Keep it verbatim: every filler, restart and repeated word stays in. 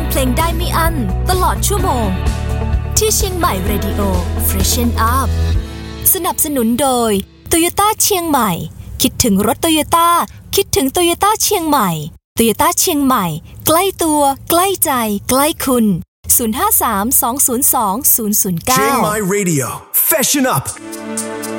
เพลงได้ไม่อั้นตลอดชั่วโมงที่เชียงใหม่ Radio Freshen Up สนับสนุนโดย Toyota เชียงใหม่คิดถึงรถ Toyota คิดถึง Toyota เชียงใหม่ Toyota เชียงใหม่ใกล้ตัวใกล้ใจใกล้คุณศูนย์ ห้า สาม สอง ศูนย์ สอง ศูนย์ ศูนย์ เก้า Chiang Mai Radio Freshen Up